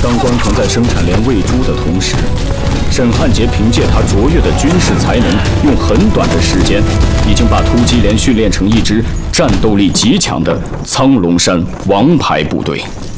当关城在生产连喂猪的同时，沈汉杰凭借他卓越的军事才能，用很短的时间，已经把突击连训练成一支战斗力极强的苍龙山王牌部队。